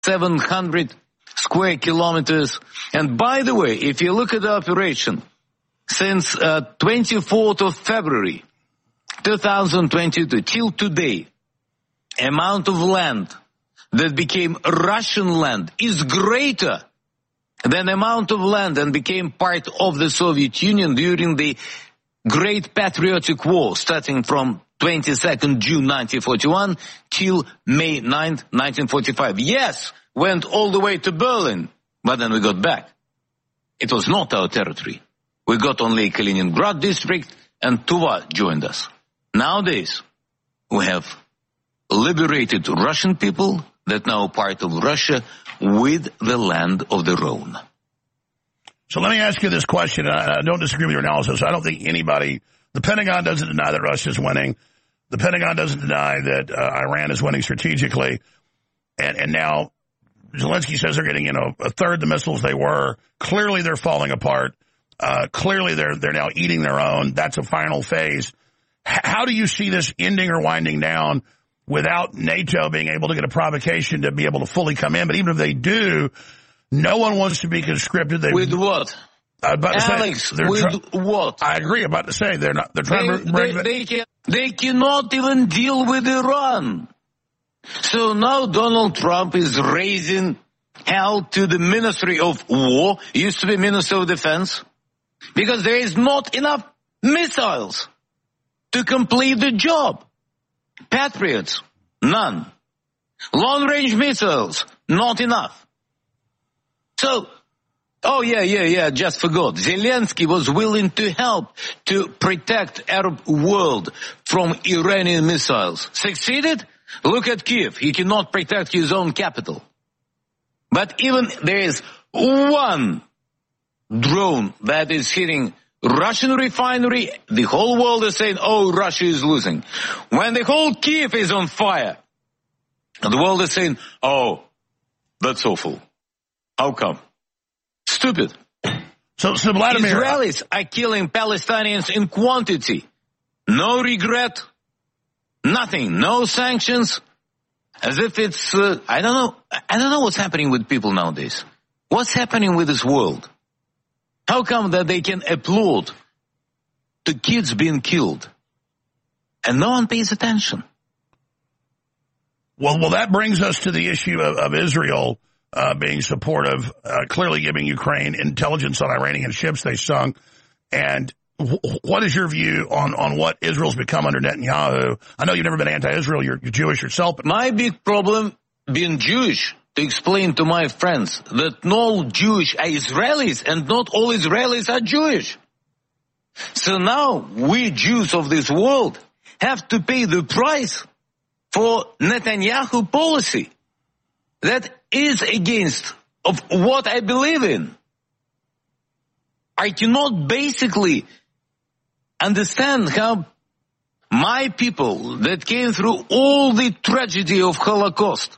700 square kilometers. And by the way, if you look at the operation, since 24th of February 2022 till today, amount of land that became Russian land is greater than amount of land and became part of the Soviet Union during the Great Patriotic War, starting from 22nd June 1941 till May 9th, 1945. Yes, went all the way to Berlin, but then we got back. It was not our territory. We got only Kaliningrad district and Tuva joined us. Nowadays, we have liberated Russian people that now are part of Russia with the land of their own. So let me ask you this question. I don't disagree with your analysis. I don't think anybody, the Pentagon doesn't deny that Russia's winning. The Pentagon doesn't deny that Iran is winning strategically. And now Zelensky says they're getting, a third the missiles they were. Clearly they're falling apart. Clearly they're now eating their own. That's a final phase. How do you see this ending or winding down without NATO being able to get a provocation to be able to fully come in? But even if they do, no one wants to be conscripted. With what? Alex, with what? I agree. About to say they're not. They're trying to bring. They cannot even deal with Iran. So now Donald Trump is raising hell to the Ministry of War. Used to be Minister of Defense, because there is not enough missiles to complete the job. Patriots, none. Long-range missiles, not enough. So, just forgot. Zelensky was willing to help to protect Arab world from Iranian missiles. Succeeded? Look at Kiev. He cannot protect his own capital. But even there is one drone that is hitting Russian refinery, the whole world is saying, oh, Russia is losing. When the whole Kiev is on fire, the world is saying, oh, that's awful. How come? Stupid. So Vladimir, Israelis are killing Palestinians in quantity. No regret, nothing, no sanctions, as if it's, I don't know what's happening with people nowadays. What's happening with this world? How come that they can applaud to kids being killed and no one pays attention? Well, that brings us to the issue of Israel being supportive, clearly giving Ukraine intelligence on Iranian ships they sunk. And what is your view on what Israel's become under Netanyahu? I know you've never been anti-Israel. You're Jewish yourself. But my big problem being Jewish, to explain to my friends that not all Jewish are Israelis and not all Israelis are Jewish. So now we Jews of this world have to pay the price for Netanyahu policy that is against of what I believe in. I cannot basically understand how my people that came through all the tragedy of Holocaust,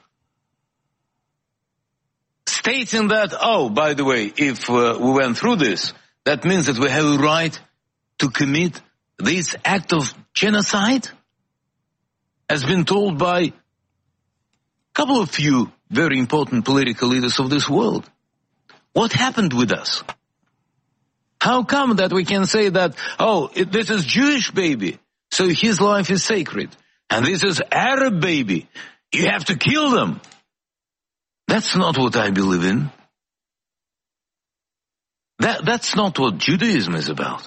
stating that, oh, by the way, if we went through this, that means that we have a right to commit this act of genocide, has been told by a couple of few very important political leaders of this world. What happened with us? How come that we can say that, oh, this is Jewish baby, so his life is sacred, and this is Arab baby, you have to kill them? That's not what I believe in. That's not what Judaism is about.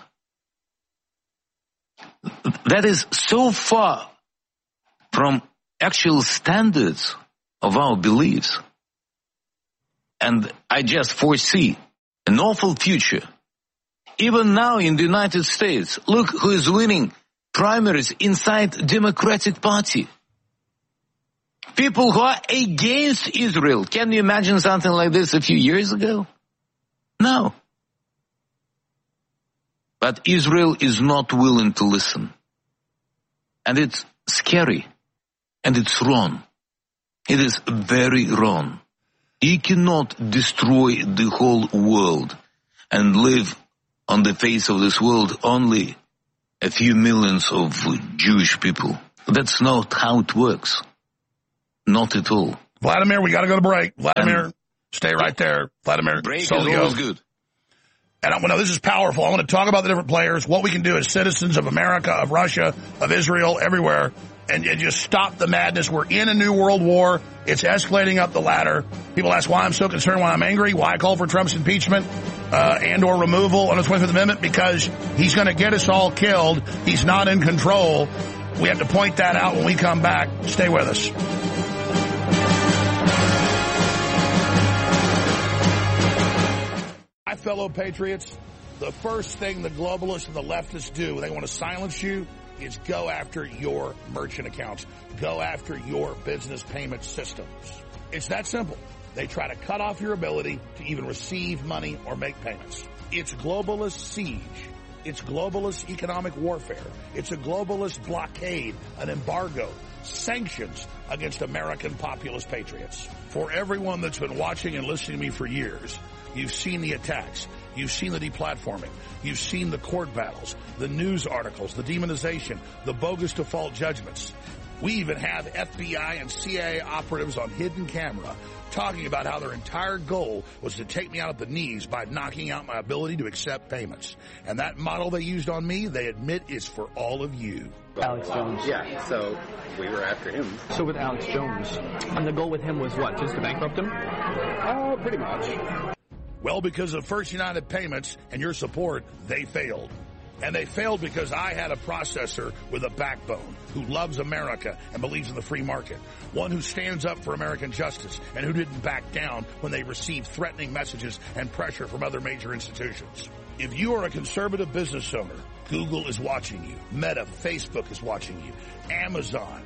That is so far from actual standards of our beliefs. And I just foresee an awful future. Even now in the United States, look who is winning primaries inside Democratic Party. People who are against Israel. Can you imagine something like this a few years ago? No. But Israel is not willing to listen. And it's scary. And it's wrong. It is very wrong. You cannot destroy the whole world and live on the face of this world only a few millions of Jewish people. That's not how it works. Not at all. Vladimir, we got to go to break. Vladimir, stay right there. Vladimir, break is Solio. always good. And this is powerful. I want to talk about the different players, what we can do as citizens of America, of Russia, of Israel, everywhere, and just stop the madness. We're in a new world war. It's escalating up the ladder. People ask why I'm so concerned, why I'm angry, why I call for Trump's impeachment and or removal on the 25th Amendment, because he's going to get us all killed. He's not in control. We have to point that out when we come back. Stay with us. My fellow patriots, the first thing the globalists and the leftists do when they want to silence you is go after your merchant accounts. Go after your business payment systems. It's that simple. They try to cut off your ability to even receive money or make payments. It's globalist siege. It's globalist economic warfare. It's a globalist blockade, an embargo, sanctions against American populist patriots. For everyone that's been watching and listening to me for years, you've seen the attacks. You've seen the deplatforming. You've seen the court battles, the news articles, the demonization, the bogus default judgments. We even have FBI and CIA operatives on hidden camera talking about how their entire goal was to take me out at the knees by knocking out my ability to accept payments. And that model they used on me, they admit, is for all of you. Alex Jones. Yeah, so we were after him. So with Alex Jones, and the goal with him was what, just to bankrupt him? Pretty much. Well, because of First United Payments and your support, they failed. And they failed because I had a processor with a backbone who loves America and believes in the free market. One who stands up for American justice and who didn't back down when they received threatening messages and pressure from other major institutions. If you are a conservative business owner, Google is watching you. Meta, Facebook is watching you. Amazon,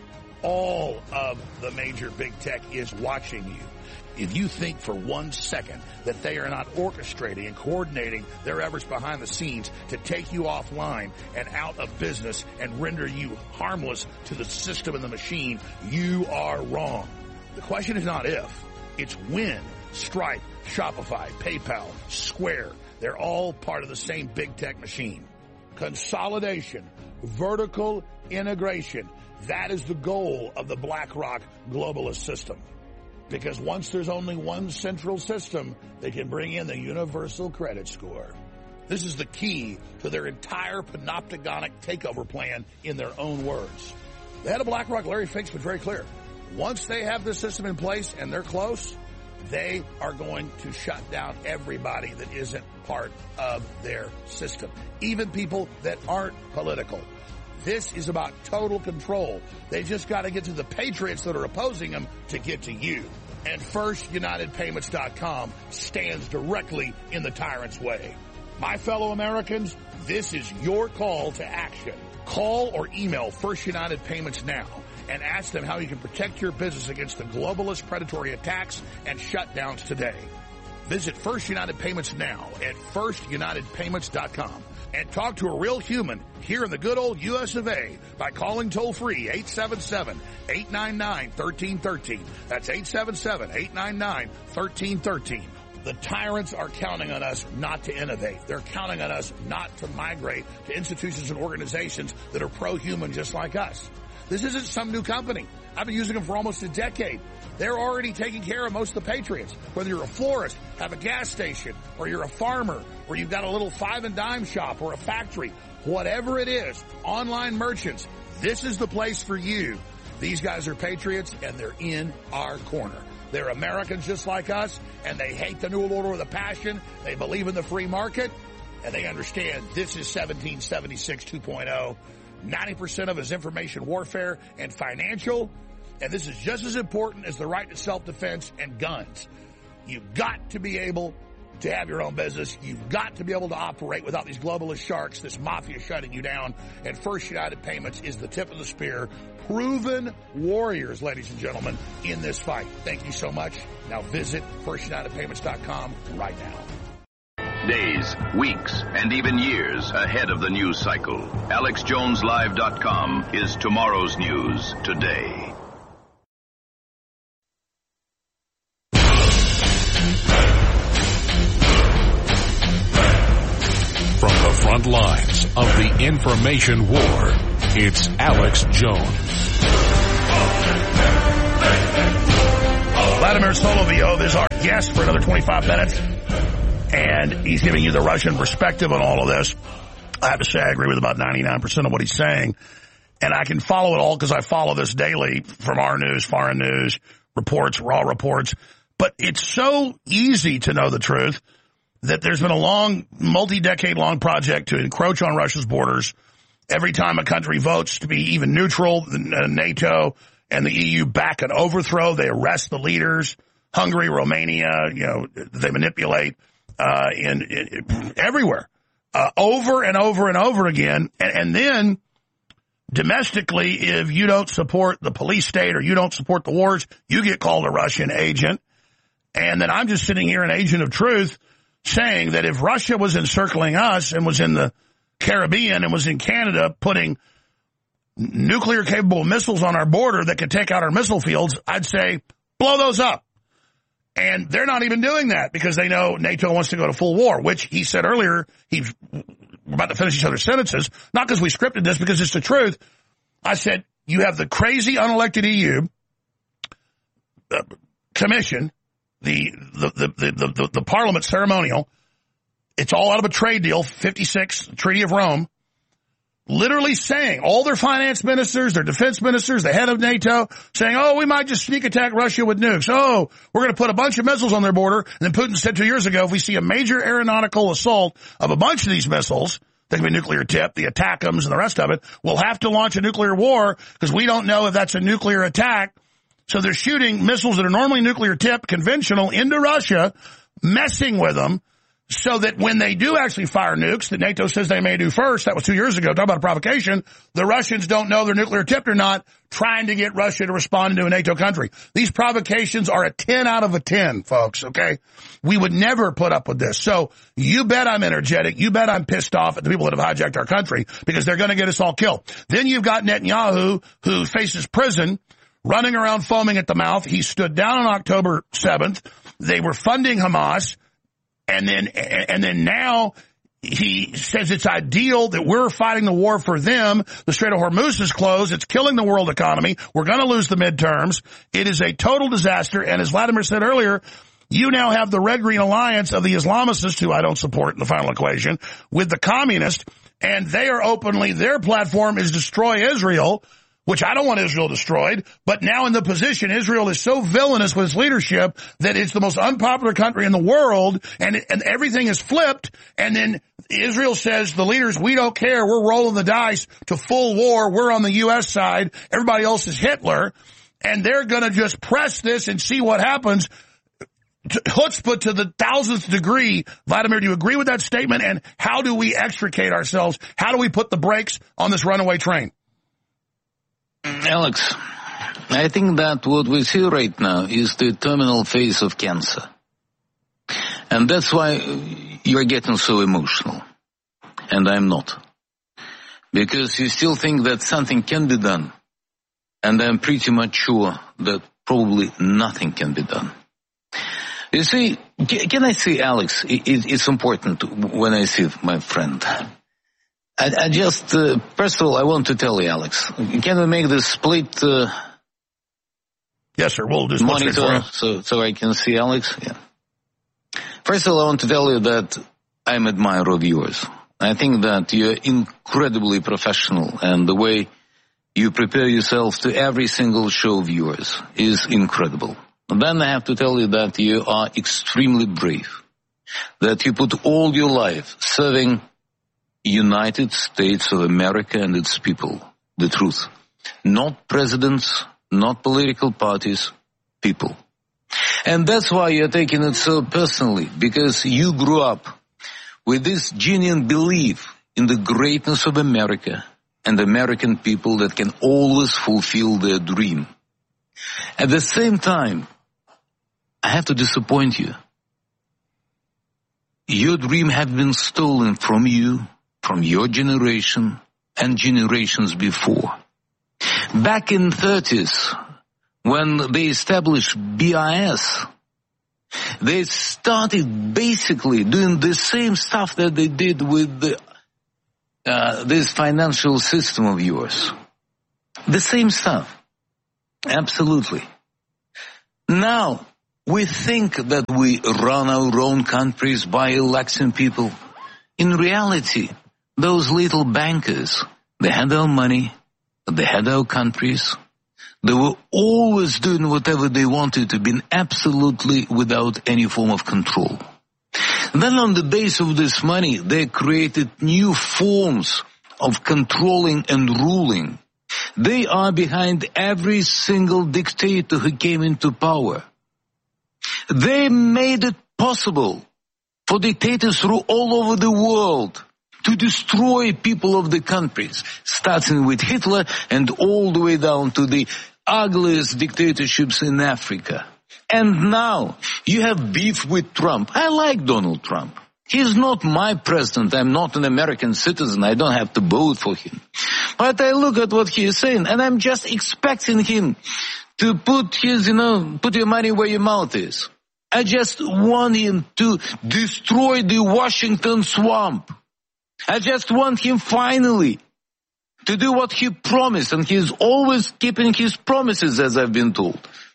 all of the major big tech is watching you. If you think for 1 second that they are not orchestrating and coordinating their efforts behind the scenes to take you offline and out of business and render you harmless to the system and the machine, you are wrong. The question is not if, it's when. Stripe, Shopify, PayPal, Square, they're all part of the same big tech machine. Consolidation, vertical integration, that is the goal of the BlackRock globalist system. Because once there's only one central system, they can bring in the universal credit score. This is the key to their entire panopticonic takeover plan in their own words. The head of BlackRock, Larry Fink's been very clear. Once they have this system in place and they're close, they are going to shut down everybody that isn't part of their system, even people that aren't political. This is about total control. They just got to get to the patriots that are opposing them to get to you. And FirstUnitedPayments.com stands directly in the tyrant's way. My fellow Americans, this is your call to action. Call or email First United Payments now and ask them how you can protect your business against the globalist predatory attacks and shutdowns today. Visit First United Payments now at FirstUnitedPayments.com and talk to a real human here in the good old U.S. of A. by calling toll-free 877-899-1313. That's 877-899-1313. The tyrants are counting on us not to innovate. They're counting on us not to migrate to institutions and organizations that are pro-human just like us. This isn't some new company. I've been using them for almost a decade. They're already taking care of most of the patriots. Whether you're a florist, have a gas station, or you're a farmer, or you've got a little five and dime shop or a factory, whatever it is, online merchants, this is the place for you. These guys are patriots and they're in our corner. They're Americans just like us, and they hate the New World Order with a passion. They believe in the free market, and they understand this is 1776 2.0. 90% of it is information warfare and financial, and this is just as important as the right to self-defense and guns. You've got to be able to have your own business. You've got to be able to operate without these globalist sharks, this mafia shutting you down, and First United Payments is the tip of the spear. Proven warriors, ladies and gentlemen, in this fight. Thank you so much. Now visit FirstUnitedPayments.com right now. Days, weeks, and even years ahead of the news cycle. AlexJonesLive.com is tomorrow's news today. From the front lines of the information war, it's Alex Jones. Vladimir Solovyov is our guest for another 25 minutes, and he's giving you the Russian perspective on all of this. I have to say I agree with about 99% of what he's saying, and I can follow it all because I follow this daily from our news, foreign news, reports, raw reports. But it's so easy to know the truth that there's been a long, multi-decade-long project to encroach on Russia's borders. Every time a country votes to be even neutral, NATO and the EU back an overthrow. They arrest the leaders. Hungary, Romania, they manipulate everywhere, over and over and over again. And then domestically, if you don't support the police state or you don't support the wars, you get called a Russian agent. And then I'm just sitting here, an agent of truth, saying that if Russia was encircling us and was in the Caribbean and was in Canada putting nuclear-capable missiles on our border that could take out our missile fields, I'd say, blow those up. And they're not even doing that because they know NATO wants to go to full war, which he said earlier, we're about to finish each other's sentences, not because we scripted this, because it's the truth. I said, you have the crazy unelected EU commission, the parliament ceremonial. It's all out of a trade deal, 56, Treaty of Rome, literally saying, all their finance ministers, their defense ministers, the head of NATO, saying, oh, we might just sneak attack Russia with nukes. Oh, we're going to put a bunch of missiles on their border. And then Putin said 2 years ago, if we see a major aeronautical assault of a bunch of these missiles, they can be nuclear tipped, the ATACMS and the rest of it, we'll have to launch a nuclear war because we don't know if that's a nuclear attack. So they're shooting missiles that are normally nuclear tipped, conventional, into Russia, messing with them, so that when they do actually fire nukes that NATO says they may do first, that was 2 years ago, talk about a provocation, the Russians don't know they're nuclear tipped or not, trying to get Russia to respond into a NATO country. These provocations are a 10 out of a 10, folks, okay? We would never put up with this. So you bet I'm energetic. You bet I'm pissed off at the people that have hijacked our country because they're going to get us all killed. Then you've got Netanyahu, who faces prison, running around foaming at the mouth. He stood down on October 7th. They were funding Hamas. And then now he says it's ideal that we're fighting the war for them. The Strait of Hormuz is closed. It's killing the world economy. We're going to lose the midterms. It is a total disaster. And as Vladimir said earlier, you now have the red-green alliance of the Islamicists, who I don't support in the final equation, with the communists. And they are openly, their platform is destroy Israel, which I don't want Israel destroyed, but now in the position, Israel is so villainous with its leadership that it's the most unpopular country in the world, and everything is flipped, and then Israel says, the leaders, we don't care, we're rolling the dice to full war, we're on the U.S. side, everybody else is Hitler, and they're going to just press this and see what happens. Chutzpah to the 1000th degree. Vladimir, do you agree with that statement, and how do we extricate ourselves? How do we put the brakes on this runaway train? Alex, I think that what we see right now is the terminal phase of cancer. And that's why you're getting so emotional. And I'm not. Because you still think that something can be done. And I'm pretty much sure that probably nothing can be done. You see, can I say, Alex, it's important when I see my friend. I just, first of all, I want to tell you, Alex, can we make this split yes, sir. We'll do split monitor so I can see Alex? Yeah. First of all, I want to tell you that I'm an admirer of yours. I think that you're incredibly professional, and the way you prepare yourself to every single show of yours is incredible. And then I have to tell you that you are extremely brave, that you put all your life serving United States of America and its people, the truth. Not presidents, not political parties, people. And that's why you're taking it so personally, because you grew up with this genuine belief in the greatness of America and American people that can always fulfill their dream. At the same time, I have to disappoint you. Your dream has been stolen from you, from your generation and generations before. Back in the 30s, when they established BIS, they started basically doing the same stuff that they did with this financial system of yours. The same stuff. Absolutely. Now, we think that we run our own countries by electing people. In reality, those little bankers, they had our money, they had our countries. They were always doing whatever they wanted to, being absolutely without any form of control. Then on the base of this money, they created new forms of controlling and ruling. They are behind every single dictator who came into power. They made it possible for dictators all over the world to destroy people of the countries, starting with Hitler and all the way down to the ugliest dictatorships in Africa. And now you have beef with Trump. I like Donald Trump. He's not my president. I'm not an American citizen. I don't have to vote for him. But I look at what he is saying, and I'm just expecting him to put his, put your money where your mouth is. I just want him to destroy the Washington swamp. I just want him finally to do what he promised, and he's always keeping his promises, as I've been told.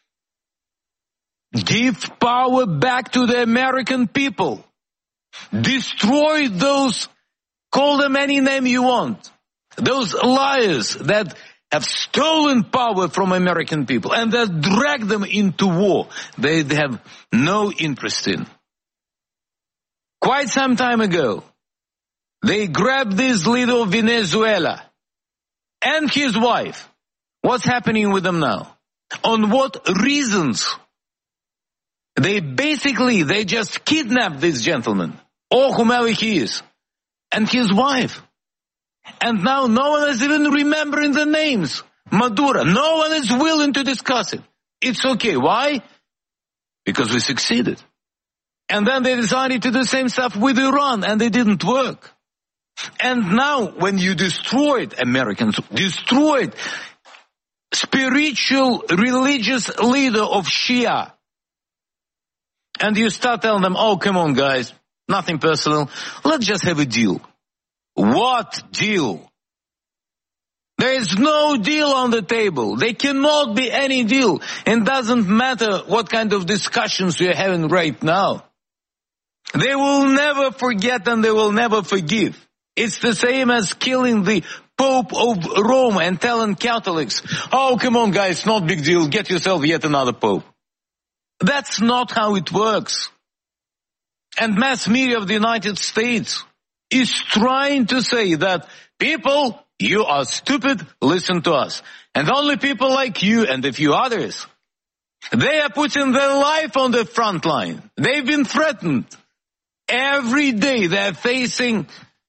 Give power back to the American people. Destroy those, call them any name you want, those liars that have stolen power from American people and that drag them into war they have no interest in. Quite some time ago, they grabbed this leader of Venezuela and his wife. What's happening with them now? On what reasons? They just kidnapped this gentleman, or whomever he is, and his wife. And now no one is even remembering the names. Maduro, no one is willing to discuss it. It's okay. Why? Because we succeeded. And then they decided to do the same stuff with Iran, and it didn't work. And now when you destroyed Americans, destroyed spiritual religious leader of Shia, and you start telling them, oh, come on, guys, nothing personal. Let's just have a deal. What deal? There is no deal on the table. There cannot be any deal. And doesn't matter what kind of discussions we are having right now. They will never forget and they will never forgive. It's the same as killing the Pope of Rome and telling Catholics, oh, come on, guys, not big deal. Get yourself yet another Pope. That's not how it works. And mass media of the United States is trying to say that people, you are stupid, listen to us. And only people like you and a few others, they are putting their life on the front line. They've been threatened. Every day they're facing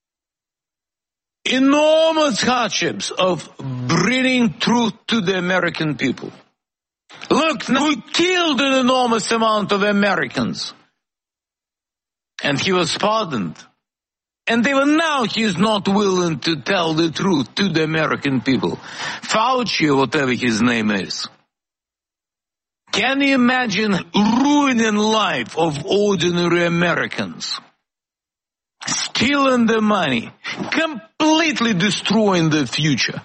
enormous hardships of bringing truth to the American people. Look, we killed an enormous amount of Americans. And he was pardoned. And even now he is not willing to tell the truth to the American people. Fauci, or whatever his name is. Can you imagine ruining life of ordinary Americans? Stealing the money, completely destroying the future.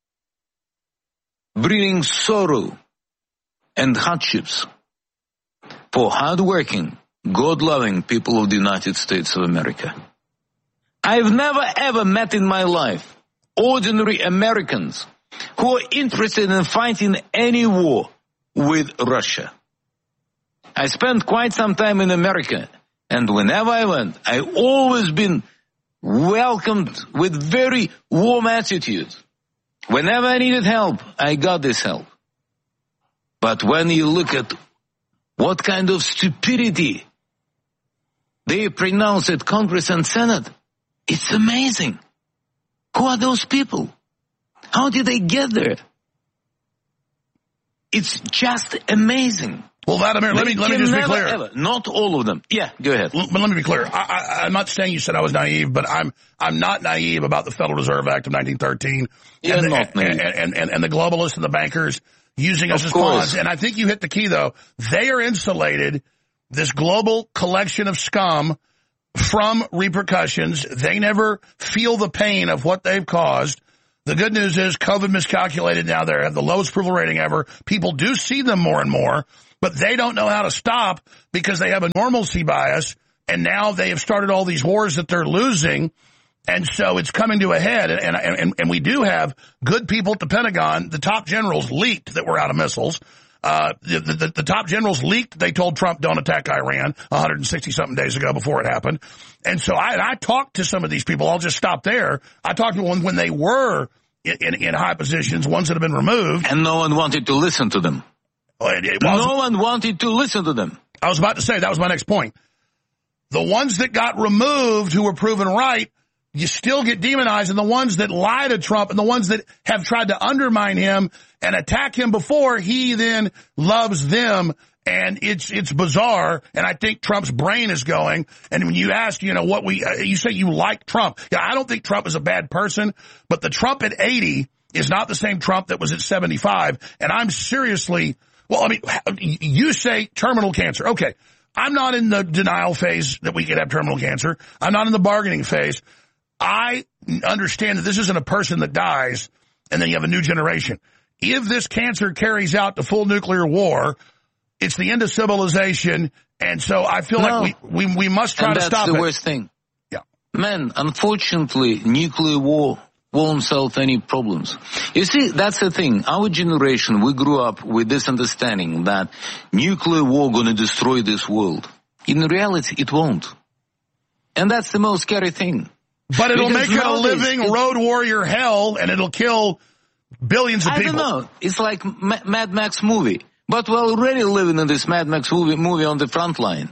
Bringing sorrow and hardships for hardworking, God-loving people of the United States of America. I've never ever met in my life ordinary Americans who are interested in fighting any war with Russia. I spent quite some time in America, and whenever I went, I always been welcomed with very warm attitude. Whenever I needed help, I got this help. But when you look at what kind of stupidity they pronounce at Congress and Senate, it's amazing. Who are those people? How did they get there? It's just amazing. Well, Vladimir, let me just be clear. Ever, not all of them. Yeah, go ahead. But let me be clear. I'm not saying you said I was naive, but I'm not naive about the Federal Reserve Act of 1913 You're not naive. And the globalists and the bankers using us as pawns. And I think you hit the key, though. They are insulated, this global collection of scum, from repercussions. They never feel the pain of what they've caused. The good news is COVID miscalculated now. They have the lowest approval rating ever. People do see them more and more. but they don't know how to stop because they have a normalcy bias, and now they have started all these wars that they're losing, and so it's coming to a head. And we do have good people at the Pentagon. The top generals leaked that we're out of missiles. The top generals leaked. They told Trump, don't attack Iran 160-something days ago before it happened. And so I talked to some of these people. I'll just stop there. I talked to them when they were in high positions, ones that have been removed. And no one wanted to listen to them. No one wanted to listen to them. I was about to say, that was my next point. The ones that got removed who were proven right, you still get demonized, and the ones that lie to Trump and the ones that have tried to undermine him and attack him before, he then loves them, and it's bizarre, and I think Trump's brain is going, and when you ask, you say you like Trump. Yeah, I don't think Trump is a bad person, but the Trump at 80 is not the same Trump that was at 75, and I'm seriously, you say terminal cancer. Okay, I'm not in the denial phase that we could have terminal cancer. I'm not in the bargaining phase. I understand that this isn't a person that dies and then you have a new generation. If this cancer carries out to full nuclear war, it's the end of civilization. And so I feel like we must try to stop it. That's the worst thing. Yeah. Man, unfortunately, nuclear war won't solve any problems. You see, that's the thing. Our generation, we grew up with this understanding that nuclear war going to destroy this world. In reality, it won't. And that's the most scary thing. But it'll make it a living road warrior hell, and it'll kill billions of people. I don't know. It's like Mad Max movie. But we're already living in this Mad Max movie on the front line.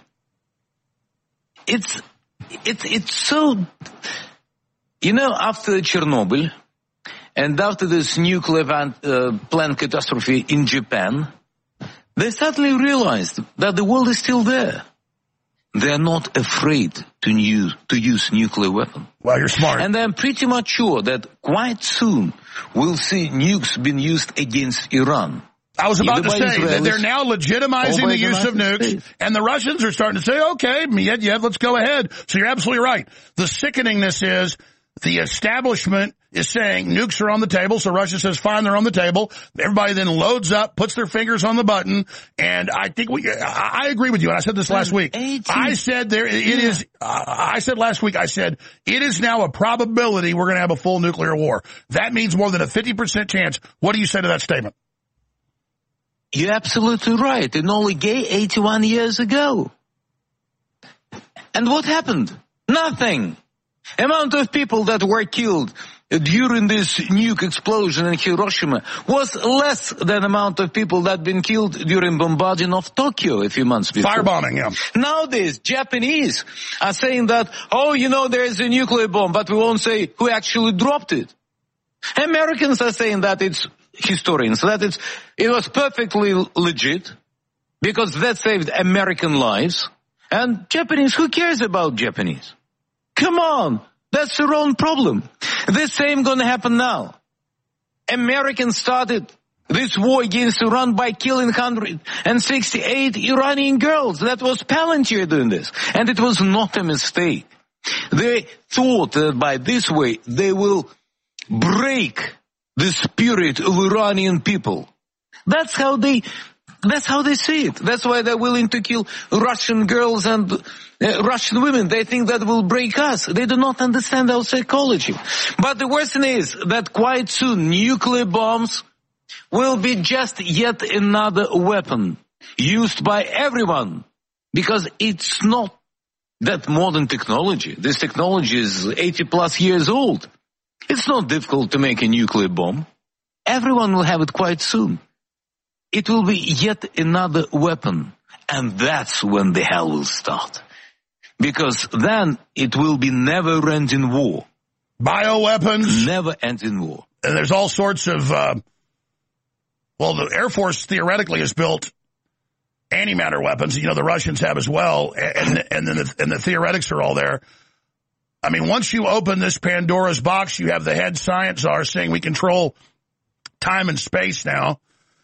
It's so... after Chernobyl and after this nuclear plant catastrophe in Japan, they suddenly realized that the world is still there. They're not afraid to use nuclear weapons. Well, you're smart. And I'm pretty much sure that quite soon we'll see nukes being used against Iran. I was about to say that they're now legitimizing the use of nukes, and the Russians are starting to say, okay, yeah, let's go ahead. So you're absolutely right. The sickeningness is the establishment is saying nukes are on the table, so Russia says, fine, they're on the table. Everybody then loads up, puts their fingers on the button, and I think I agree with you, and I said this last week. I said last week, it is now a probability we're going to have a full nuclear war. That means more than a 50% chance. What do you say to that statement? You're absolutely right. Enola Gay 81 years ago. And what happened? Nothing. Amount of people that were killed during this nuke explosion in Hiroshima was less than amount of people that had been killed during bombarding of Tokyo a few months before. Firebombing, yeah. Nowadays, Japanese are saying that, there is a nuclear bomb, but we won't say who actually dropped it. Americans are saying that historians, that it was perfectly legit because that saved American lives. And Japanese, who cares about Japanese? Come on, that's their own problem. The same gonna happen now. Americans started this war against Iran by killing 168 Iranian girls. That was Palantir doing this. And it was not a mistake. They thought that by this way they will break the spirit of Iranian people. That's how they see it. That's why they're willing to kill Russian girls and Russian women. They think that will break us. They do not understand our psychology. But the worst thing is that quite soon nuclear bombs will be just yet another weapon used by everyone, because it's not that modern technology. This technology is 80 plus years old. It's not difficult to make a nuclear bomb. Everyone will have it quite soon. It will be yet another weapon, and that's when the hell will start. Because then it will be never-ending war. Bioweapons. Never-ending war. And there's all sorts of, the Air Force theoretically has built antimatter weapons. The Russians have as well, and the theoretics are all there. I mean, once you open this Pandora's box, you have the head science czar saying we control time and space now.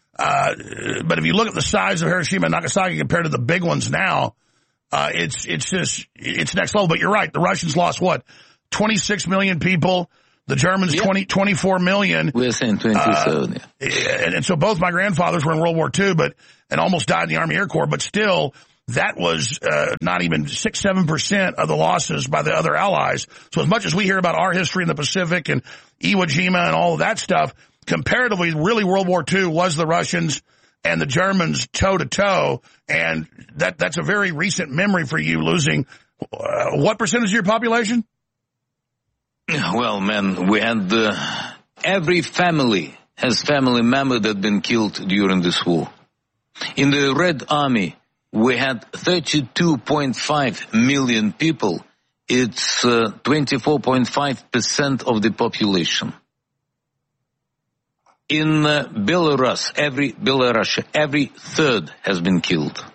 But if you look at the size of Hiroshima and Nagasaki compared to the big ones now, it's next level. But you're right. The Russians lost 26 million people. The Germans, 24 million. We're saying 27. And so both my grandfathers were in World War II, and almost died in the Army Air Corps, but still, that was not even 6-7% of the losses by the other allies. So as much as we hear about our history in the Pacific and Iwo Jima and all of that stuff, comparatively, really World War II was the Russians and the Germans toe-to-toe, and that's a very recent memory for you, losing what percentage of your population? Well, man, we had every family has family member that been killed during this war. In the Red Army, we had 32.5 million people. It's 24.5% of the population. In Belarus, every third has been killed.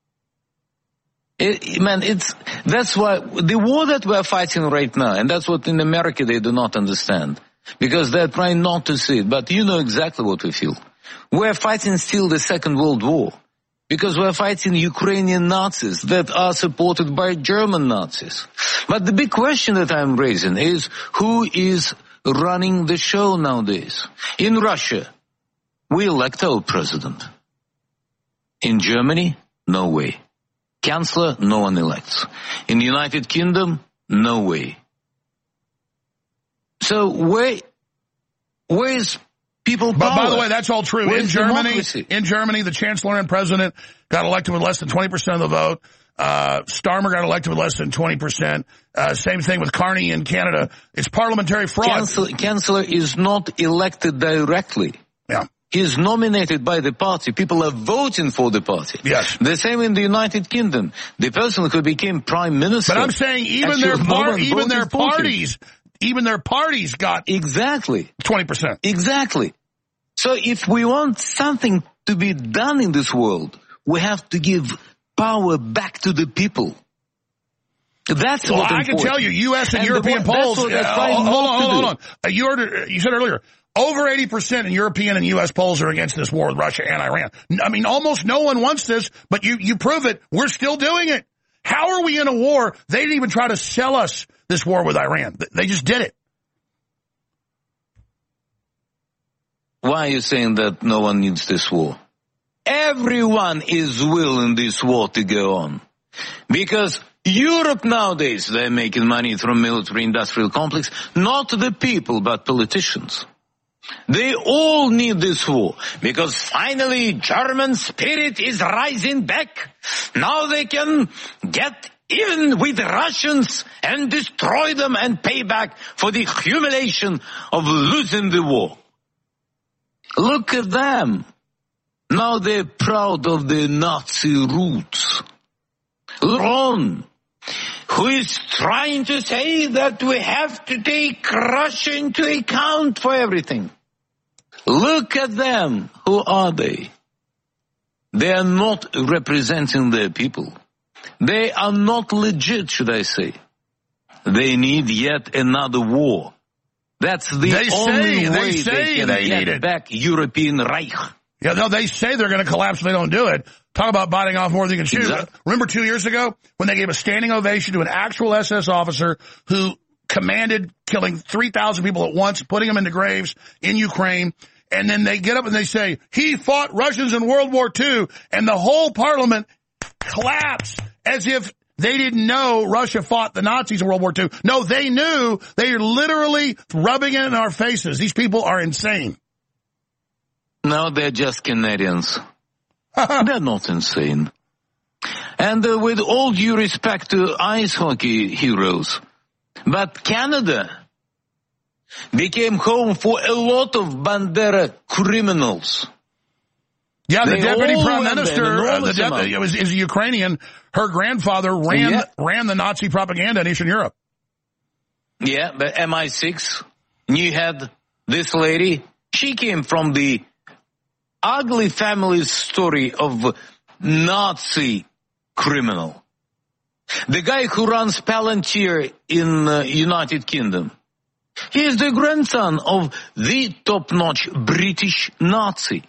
That's why the war that we're fighting right now, and that's what in America they do not understand, because they're trying not to see it, but you know exactly what we feel. We're fighting still the Second World War, because we're fighting Ukrainian Nazis that are supported by German Nazis. But the big question that I'm raising is, who is running the show nowadays? In Russia, we elect our president. In Germany, no way. Chancellor, no one elects. In the United Kingdom, no way. So where is people power? But by the way, that's all true. Where's democracy? In Germany, the chancellor and president got elected with less than 20% of the vote. Starmer got elected with less than 20%. Same thing with Carney in Canada. It's parliamentary fraud. Chancellor is not elected directly. Yeah. He's nominated by the party. People are voting for the party. Yes. The same in the United Kingdom. The person who became prime minister. But I'm saying even their parties got exactly 20%. Exactly. So if we want something to be done in this world, we have to give power back to the people. That's what I can tell you, U.S. and European polls. Hold on. You said earlier, over 80% in European and U.S. polls are against this war with Russia and Iran. I mean, almost no one wants this, but you prove it. We're still doing it. How are we in a war? They didn't even try to sell us this war with Iran. They just did it. Why are you saying that no one needs this war? Everyone is willing this war to go on. Because Europe nowadays, they're making money from military-industrial complex, not the people, but politicians. They all need this war, because finally German spirit is rising back. Now they can get even with the Russians and destroy them and pay back for the humiliation of losing the war. Look at them. Now they're proud of their Nazi roots. Ron, who is trying to say that we have to take Russia into account for everything. Look at them. Who are they? They are not representing their people. They are not legit, should I say. They need yet another war. That's the only way they can get back European Reich. Yeah, no, they say they're going to collapse if they don't do it. Talk about biting off more than you can chew. Exactly. Remember 2 years ago when they gave a standing ovation to an actual SS officer who commanded killing 3,000 people at once, putting them into graves in Ukraine, and then they get up and they say, he fought Russians in World War II, and the whole parliament collapsed as if they didn't know Russia fought the Nazis in World War II. No, they knew. They are literally rubbing it in our faces. These people are insane. No, they're just Canadians. They're not insane. And with all due respect to ice hockey heroes, but Canada became home for a lot of Bandera criminals. Yeah, the deputy prime minister is a Ukrainian. Her grandfather ran the Nazi propaganda in Eastern Europe. Yeah, but MI6, you had this lady. She came from the ugly family story of Nazi criminal. The guy who runs Palantir in United Kingdom, he is the grandson of the top-notch British Nazi.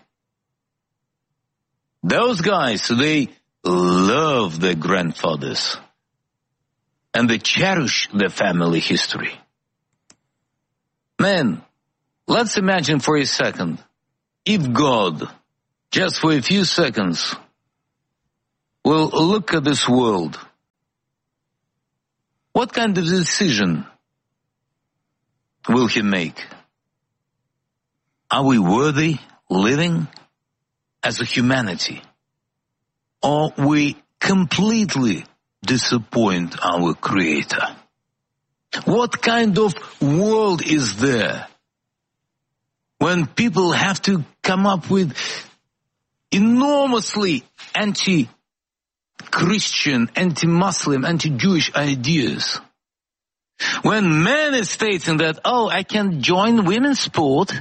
Those guys, they love their grandfathers and they cherish their family history. Man, let's imagine for a second, if God, just for a few seconds, will look at this world, what kind of decision will he make? Are we worthy living as a humanity? Or we completely disappoint our Creator? What kind of world is there when people have to come up with enormously anti-Christian, anti-Muslim, anti-Jewish ideas? When man is stating that, I can join women's sport,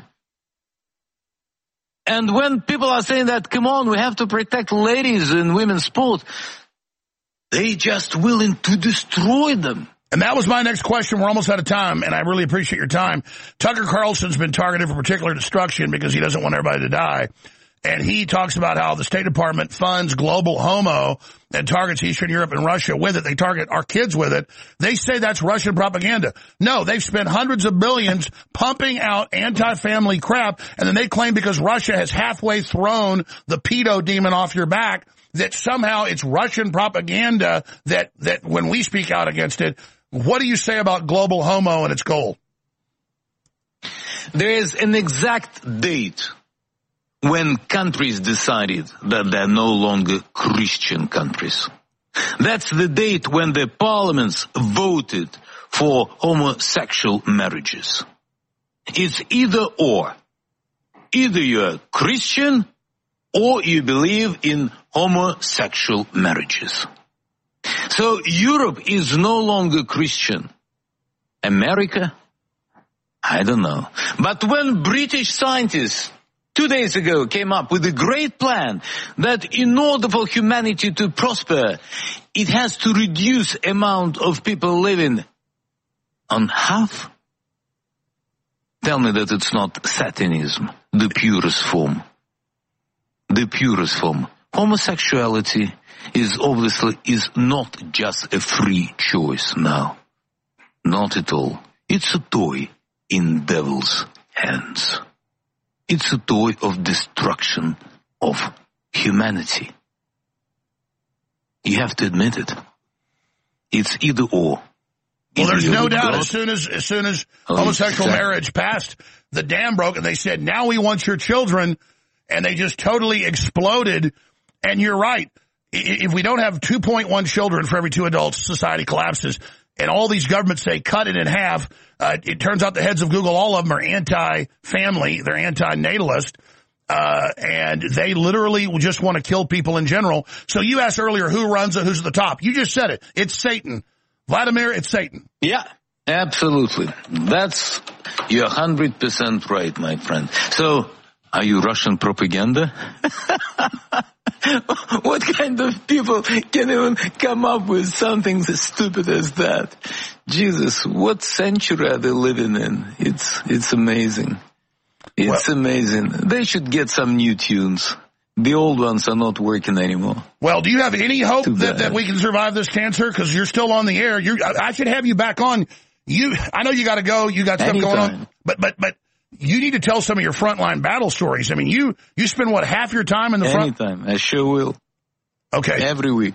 and when people are saying that, come on, we have to protect ladies in women's sport, they just willing to destroy them. And that was my next question. We're almost out of time, and I really appreciate your time. Tucker Carlson's been targeted for particular destruction because he doesn't want everybody to die. And he talks about how the State Department funds global homo and targets Eastern Europe and Russia with it. They target our kids with it. They say that's Russian propaganda. No, they've spent hundreds of billions pumping out anti-family crap, and then they claim because Russia has halfway thrown the pedo demon off your back that somehow it's Russian propaganda that when we speak out against it. What do you say about global homo and its goal? There is an exact date when countries decided that they're no longer Christian countries. That's the date when the parliaments voted for homosexual marriages. It's either or. Either you're Christian or you believe in homosexual marriages. So Europe is no longer Christian. America? I don't know. But when British scientists 2 days ago came up with a great plan that in order for humanity to prosper, it has to reduce amount of people living on half. Tell me that it's not Satanism, the purest form. The purest form. Homosexuality is not just a free choice now. Not at all. It's a toy in devil's hands. It's a toy of destruction of humanity. You have to admit it. It's either or. Well, there's no doubt as soon as homosexual marriage passed, the dam broke and they said, now we want your children, and they just totally exploded. And you're right. If we don't have 2.1 children for every 2 adults, society collapses. And all these governments say cut it in half. It turns out the heads of Google, all of them are anti-family. They're anti-natalist. And they literally just want to kill people in general. So you asked earlier who runs it, who's at the top. You just said it. It's Satan. Vladimir, it's Satan. Yeah, absolutely. You're 100% right, my friend. So, are you Russian propaganda? What kind of people can even come up with something as stupid as that? Jesus, what century are they living in? It's amazing. It's amazing. They should get some new tunes. The old ones are not working anymore. Well, do you have any hope that we can survive this cancer? Because you're still on the air. I should have you back on. I know you got to go. You got stuff going on. But you need to tell some of your frontline battle stories. I mean, you spend, half your time in the front? Anytime. I sure will. Okay. Every week.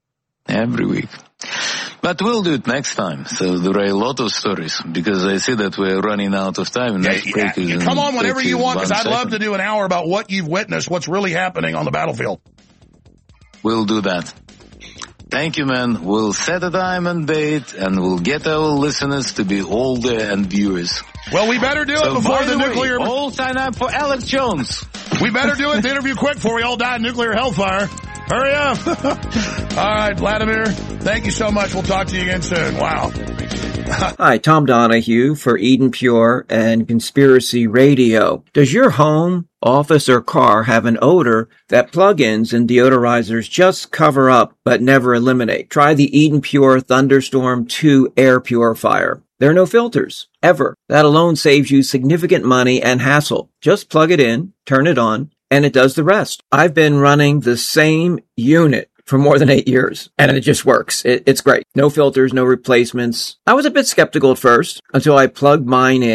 But we'll do it next time. So there are a lot of stories because I see that we're running out of time. Come on whenever you want, because I'd love to do an hour about what you've witnessed, what's really happening on the battlefield. We'll do that. Thank you, man. We'll set a time and date, and we'll get our listeners to be older and viewers. Well, we better do it before the nuclear... all sign up for Alex Jones. We better do it. The interview quick before we all die in nuclear hellfire. Hurry up. All right, Vladimir, thank you so much. We'll talk to you again soon. Wow. Hi, Tom Donahue for Eden Pure and Conspiracy Radio. Does your home, office, or car have an odor that plugins and deodorizers just cover up but never eliminate? Try the Eden Pure Thunderstorm 2 air purifier. There are no filters, ever. That alone saves you significant money and hassle. Just plug it in, turn it on, and it does the rest. I've been running the same unit for more than 8 years, and it just works. It's great. No filters, no replacements. I was a bit skeptical at first until I plugged mine in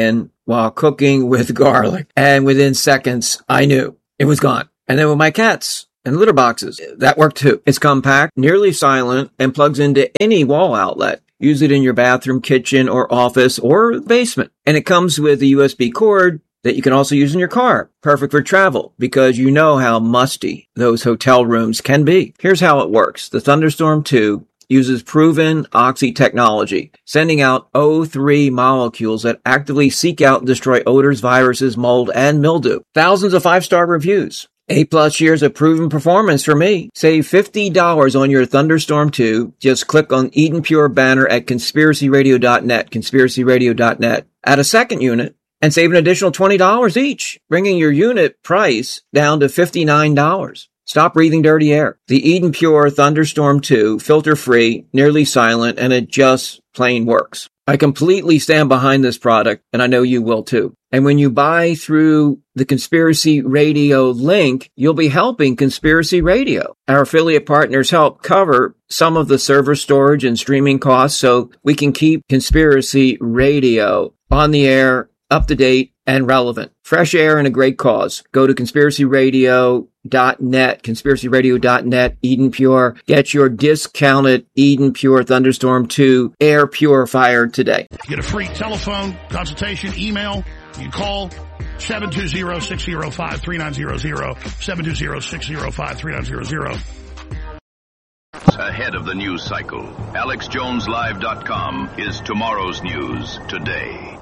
while cooking with garlic. And within seconds, I knew it was gone. And then with my cats and litter boxes, that worked too. It's compact, nearly silent, and plugs into any wall outlet. Use it in your bathroom, kitchen, or office, or basement. And it comes with a USB cord that you can also use in your car. Perfect for travel, because you know how musty those hotel rooms can be. Here's how it works. The Thunderstorm 2 uses proven oxy technology, sending out O3 molecules that actively seek out and destroy odors, viruses, mold, and mildew. Thousands of 5-star reviews. 8+ years of proven performance for me. Save $50 on your Thunderstorm 2. Just click on Eden Pure banner at conspiracyradio.net, conspiracyradio.net. Add a second unit and save an additional $20 each, bringing your unit price down to $59. Stop breathing dirty air. The Eden Pure Thunderstorm 2, filter-free, nearly silent, and it just plain works. I completely stand behind this product, and I know you will too. And when you buy through the Conspiracy Radio link, you'll be helping Conspiracy Radio. Our affiliate partners help cover some of the server storage and streaming costs so we can keep Conspiracy Radio on the air, up to date, and relevant. Fresh air and a great cause. Go to conspiracyradio.net, conspiracyradio.net, Eden Pure. Get your discounted Eden Pure Thunderstorm 2 air purifier today. Get a free telephone consultation, email. You call 720-605-3900, 720-605-3900. Ahead of the news cycle, AlexJonesLive.com is tomorrow's news today.